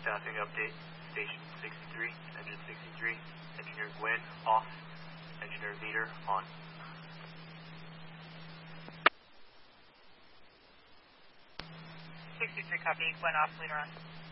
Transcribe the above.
Staffing update. Station 63, engine 63, engineer Gwynn off, engineer leader on. Copy, Gwen off, leader on.